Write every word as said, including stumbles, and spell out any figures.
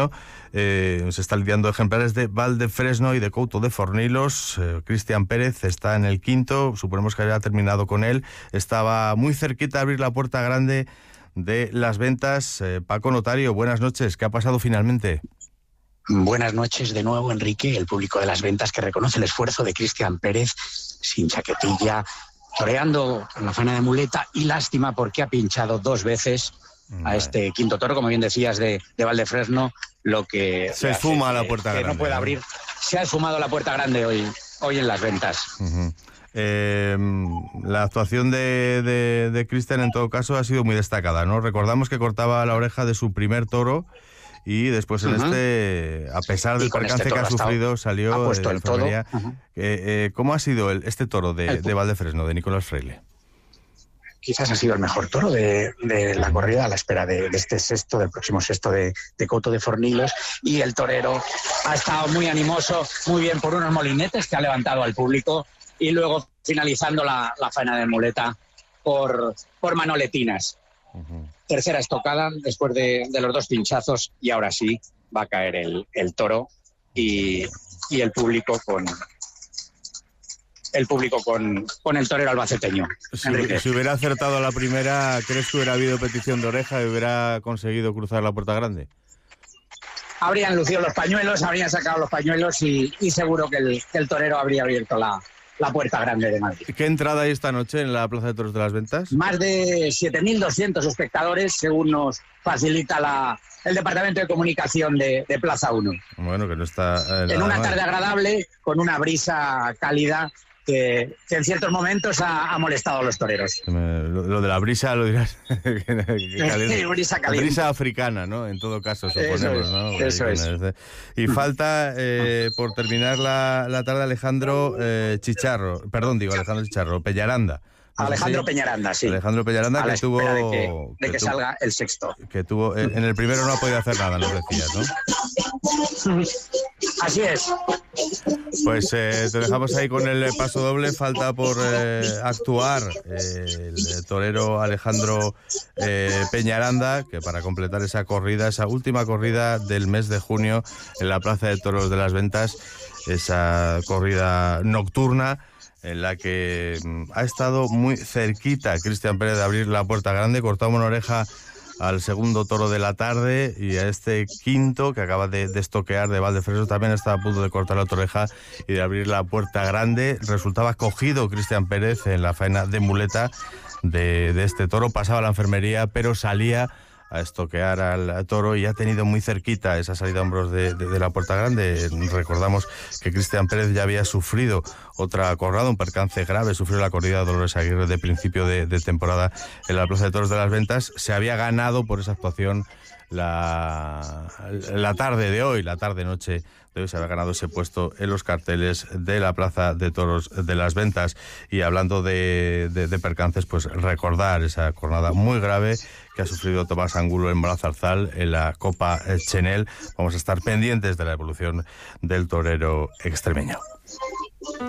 extremeño. Eh, se están lidiando ejemplares de Valdefresno y de Couto de Fornilos. Eh, Cristian Pérez está en el quinto, suponemos que había terminado con él. Estaba muy cerquita de abrir la puerta grande de las ventas. Eh, Paco Notario, buenas noches. ¿Qué ha pasado finalmente? Buenas noches de nuevo, Enrique, el público de las ventas que reconoce el esfuerzo de Cristian Pérez, sin chaquetilla, toreando en la faena de muleta, y lástima porque ha pinchado dos veces a este quinto toro, como bien decías, de, de Valdefresno, lo que... Se esfuma la puerta que grande. no puede abrir. Se ha esfumado la puerta grande hoy, hoy en las ventas. Uh-huh. Eh, la actuación de, de, de Cristian, en todo caso, ha sido muy destacada, ¿no? Recordamos que cortaba la oreja de su primer toro y después en uh-huh. este, a pesar del percance este que ha sufrido, ha salió ha puesto de el todo. Uh-huh. eh, eh, ¿Cómo ha sido el, este toro de, de Valdefresno, de Nicolás Fraile? Quizás ha sido el mejor toro de, de la corrida, a la espera de, de este sexto, del próximo sexto de, de Couto de Fornilos, y el torero ha estado muy animoso, muy bien por unos molinetes que ha levantado al público, y luego finalizando la, la faena de muleta por, por manoletinas. Uh-huh. Tercera estocada después de, de los dos pinchazos, y ahora sí va a caer el, el toro y, y el público con... el público con, con el torero albaceteño. Si, si hubiera acertado la primera, ¿crees que hubiera habido petición de oreja y hubiera conseguido cruzar la puerta grande? Habrían lucido los pañuelos, habrían sacado los pañuelos y, y seguro que el, que el torero habría abierto la, la puerta grande de Madrid. ¿Qué entrada hay esta noche en la Plaza de Toros de las Ventas? Más de siete mil doscientos espectadores, según nos facilita la, el Departamento de Comunicación de, de Plaza uno. Bueno, que no está... Eh, en una tarde agradable, con una brisa cálida, Que, que en ciertos momentos ha, ha molestado a los toreros. Lo, lo de la brisa lo dirás. Sí, brisa caliente. Brisa africana, ¿no? En todo caso, suponemos, eso es, ¿no? Eso es. Y falta, eh, por terminar la, la tarde, Alejandro eh, Chicharro. Perdón, digo Alejandro Chicharro, Pellaranda. No Alejandro sé, Peñaranda, sí. Alejandro Peñaranda, que tuvo... de que, de que, que salga el sexto. Que tuvo... En el primero no ha podido hacer nada, nos decías, ¿no? Así es. Pues eh, te dejamos ahí con el paso doble. Falta por eh, actuar eh, el torero Alejandro eh, Peñaranda, que para completar esa corrida, esa última corrida del mes de junio en la Plaza de Toros de las Ventas, esa corrida nocturna en la que ha estado muy cerquita Cristian Pérez de abrir la puerta grande. Cortaba una oreja al segundo toro de la tarde, y a este quinto que acaba de, de estoquear de Valdefresno también estaba a punto de cortar la otra oreja y de abrir la puerta grande. Resultaba cogido Cristian Pérez en la faena de muleta de, de este toro, pasaba a la enfermería, pero salía a estoquear al toro y ha tenido muy cerquita esa salida a hombros de, de, de la puerta grande. Recordamos que Cristian Pérez ya había sufrido otra corrada, un percance grave, sufrió la corrida de Dolores Aguirre de principio de, de temporada en la Plaza de Toros de las Ventas. Se había ganado por esa actuación la, la tarde de hoy, la tarde-noche de hoy, se había ganado ese puesto en los carteles de la Plaza de Toros de las Ventas. Y hablando de, de, de percances, pues recordar esa jornada muy grave que ha sufrido Tomás Angulo en Malazarzal en la Copa Chenel. Vamos a estar pendientes de la evolución del torero extremeño.